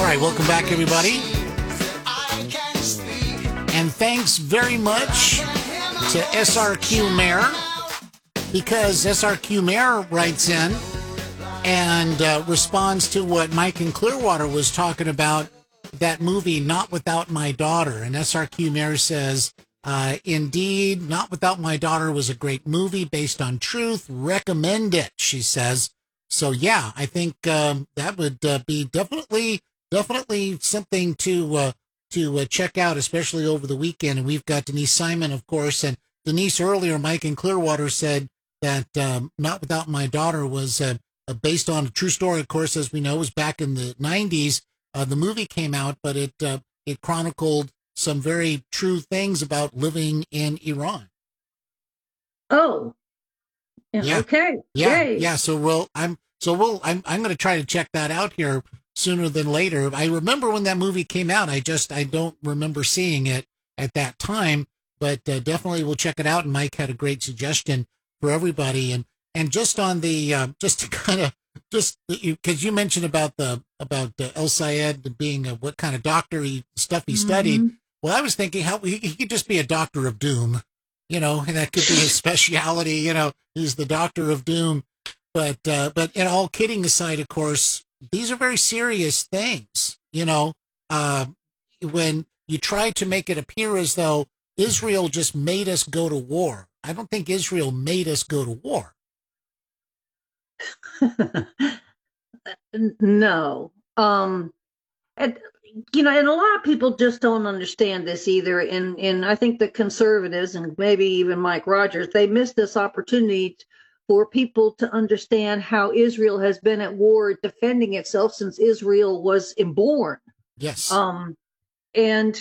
right, welcome back, everybody. And thanks very much to SRQ Mayor, because SRQ Mayor writes in and responds to what Mike in Clearwater was talking about, that movie, Not Without My Daughter. And SRQ Mayor says, indeed, Not Without My Daughter was a great movie based on truth. Recommend it, she says. So, yeah, I think that would be definitely something to check out, especially over the weekend. And we've got Denise Simon, of course. And Denise, earlier, Mike in Clearwater said that Not Without My Daughter was based on a true story, of course, as we know, was back in the 90s. The movie came out, but it chronicled some very true things about living in Iran. Oh, yeah. Okay. Yeah, Yay. yeah. So I'm going to try to check that out here sooner than later. I remember when that movie came out. I don't remember seeing it at that time, but definitely we'll check it out. And Mike had a great suggestion for everybody. And just on the just to kind of because you mentioned about El Sayed being what kind of doctor he studied. Well, I was thinking how he could just be a doctor of doom, and that could be his specialty. He's the doctor of doom. But all kidding aside, of course, these are very serious things. When you try to make it appear as though Israel just made us go to war, I don't think Israel made us go to war. No. And a lot of people just don't understand this either. And I think the conservatives and maybe even Mike Rogers, they missed this opportunity for people to understand how Israel has been at war defending itself since Israel was born. Yes. And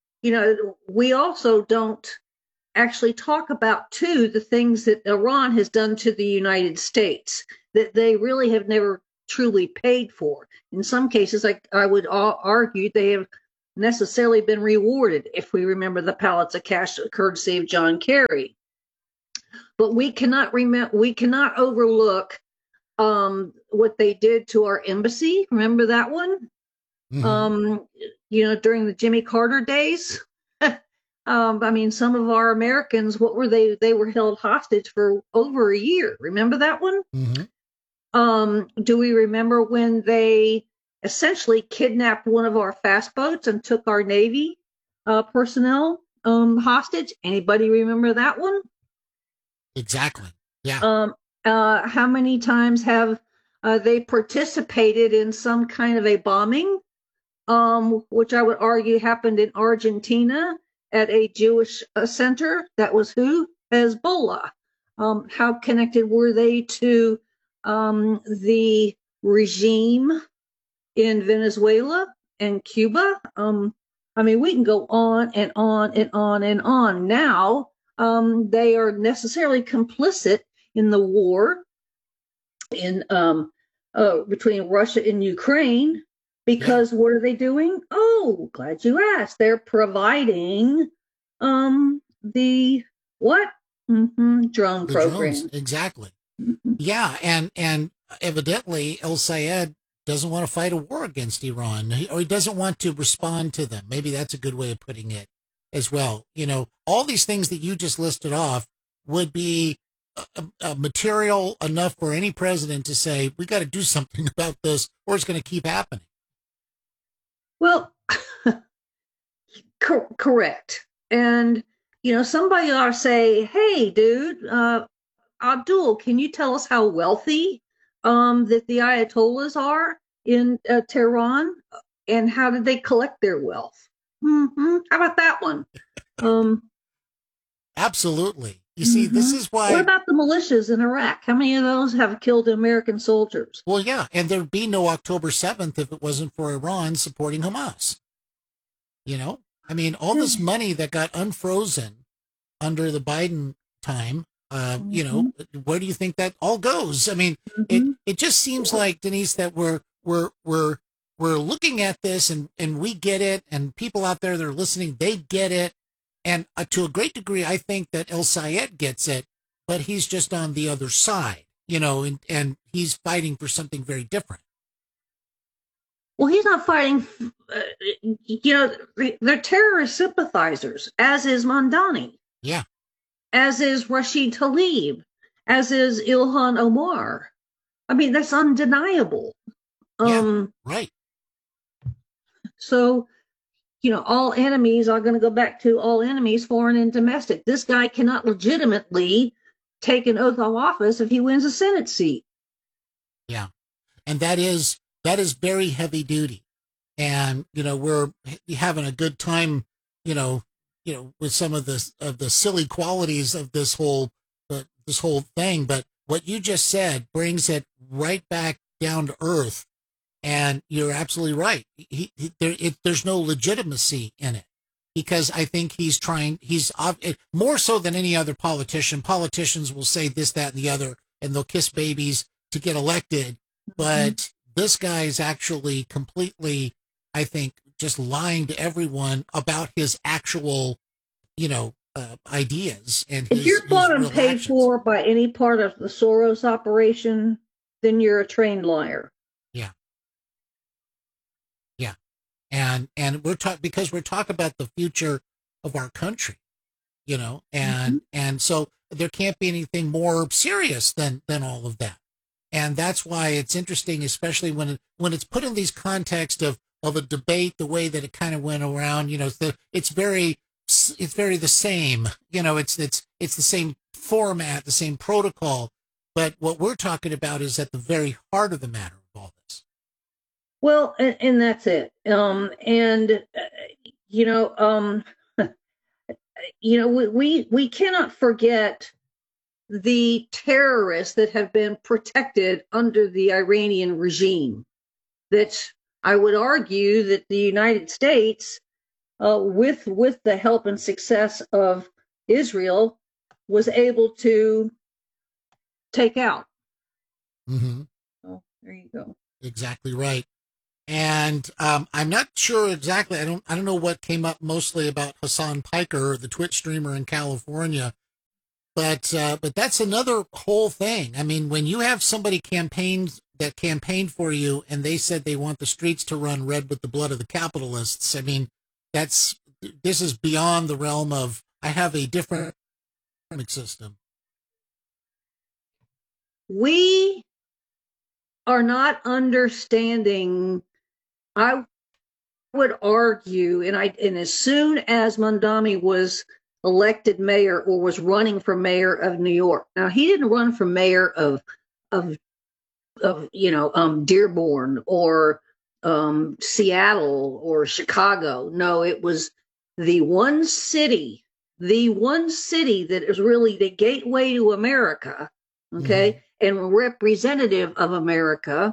we also don't actually talk about, too, the things that Iran has done to the United States that they really have never truly paid for. In some cases, I would argue they have necessarily been rewarded, if we remember the pallets of cash courtesy of John Kerry. But we cannot overlook what they did to our embassy. Remember that one? Mm-hmm. During the Jimmy Carter days. Some of our Americans, what were they? They were held hostage for over a year. Remember that one? Mm-hmm. Do we remember when they essentially kidnapped one of our fast boats and took our Navy personnel hostage? Anybody remember that one? Exactly. Yeah. How many times have they participated in some kind of a bombing, which I would argue happened in Argentina at a Jewish center? That was who? Hezbollah. How connected were they to the regime in Venezuela and Cuba? We can go on and on and on and on. Now, they are necessarily complicit in the war in between Russia and Ukraine, because what are they doing? Oh, glad you asked. They're providing the what? Drone program. Drones. Exactly. Yeah, and evidently El Sayed doesn't want to fight a war against Iran, or he doesn't want to respond to them. Maybe that's a good way of putting it as well. All these things that you just listed off would be material enough for any president to say, we got to do something about this, or it's going to keep happening. Well, correct. And, somebody ought to say, hey, dude, Abdul, can you tell us how wealthy that the Ayatollahs are in Tehran, and how did they collect their wealth? How about that one? Absolutely. You see, this is why... What about the militias in Iraq? How many of those have killed American soldiers? Well, yeah, and there'd be no October 7th if it wasn't for Iran supporting Hamas. All this money that got unfrozen under the Biden time, where do you think that all goes? It just seems like, Denise, that we're looking at this and we get it, and people out there that are listening, they get it. And to a great degree, I think that El Sayed gets it, but he's just on the other side, and he's fighting for something very different. Well, he's not fighting. They're terrorist sympathizers, as is Mondani, Yeah. as is Rashid Tlaib, as is Ilhan Omar. I mean, that's undeniable. Yeah. Right. So, all enemies are going to go back to all enemies, foreign and domestic. This guy cannot legitimately take an oath of office if he wins a Senate seat. Yeah. And that is very heavy duty. And, we're having a good time, with some of the silly qualities of this whole thing. But what you just said brings it right back down to earth. And you're absolutely right. There's no legitimacy in it, because I think he's more so than any other politician. Politicians will say this, that, and the other, and they'll kiss babies to get elected. But this guy is actually completely, I think, just lying to everyone about his actual, ideas. And if you're bought and paid actions. For by any part of the Soros operation, then you're a trained liar. Yeah. Yeah. And because we're talking about the future of our country, and so there can't be anything more serious than all of that. And that's why it's interesting, especially when it's put in these context of a debate, the way that it kind of went around, it's very the same, it's the same format, the same protocol. But what we're talking about is at the very heart of the matter of all this. Well, and that's it. We cannot forget the terrorists that have been protected under the Iranian regime. That I would argue that the United States, with the help and success of Israel, was able to take out. Mm-hmm. Oh, there you go. Exactly right. And I'm not sure exactly. I don't know what came up mostly about Hassan Piker, the Twitch streamer in California. But that's another whole thing. I mean, when you have somebody campaigned for you and they said they want the streets to run red with the blood of the capitalists, I mean, this is beyond the realm of, I have a different system. We are not understanding. I would argue, and as soon as Mondani was elected mayor or was running for mayor of New York. Now, he didn't run for mayor of Dearborn or Seattle or Chicago. No, it was the one city that is really the gateway to America, okay, and representative of America.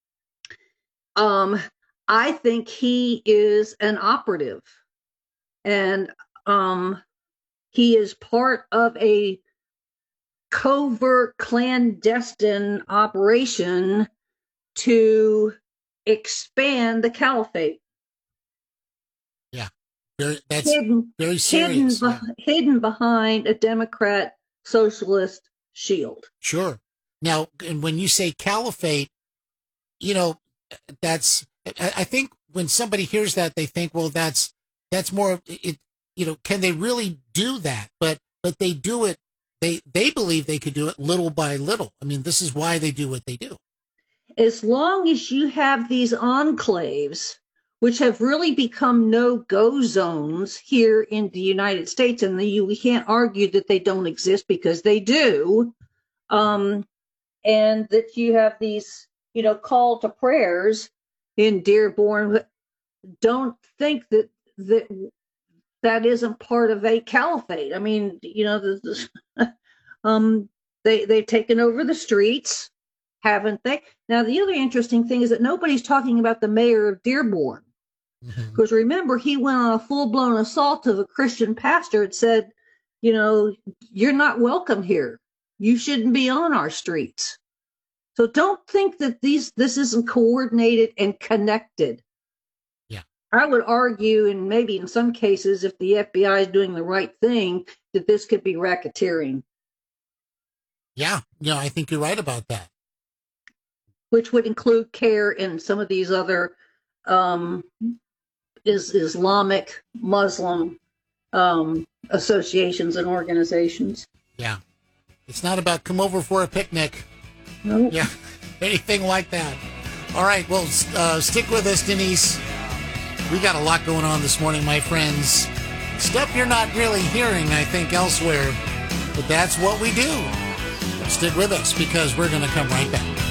I think he is an operative, and he is part of a covert, clandestine operation to expand the caliphate. Yeah, that's very serious. Hidden behind a Democrat socialist shield. Sure. Now, and when you say caliphate, that's, I think when somebody hears that, they think, well, that's more it. Can they really do that? But they do it. They believe they could do it little by little. I mean, this is why they do what they do. As long as you have these enclaves, which have really become no-go zones here in the United States, and we can't argue that they don't exist because they do, and that you have these, call to prayers in Dearborn. Don't think that isn't part of a caliphate. I mean, they've taken over the streets, haven't they? Now, the other interesting thing is that nobody's talking about the mayor of Dearborn, because remember, he went on a full-blown assault of a Christian pastor and said, you're not welcome here. You shouldn't be on our streets. So don't think that this isn't coordinated and connected. I would argue, and maybe in some cases, if the FBI is doing the right thing, that this could be racketeering. Yeah, I think you're right about that. Which would include CARE and some of these other Islamic Muslim associations and organizations. Yeah. It's not about come over for a picnic. Nope. Yeah. Anything like that. All right. Well, stick with us, Denise. We got a lot going on this morning, my friends. Stuff you're not really hearing, I think, elsewhere. But that's what we do. Stick with us because we're going to come right back.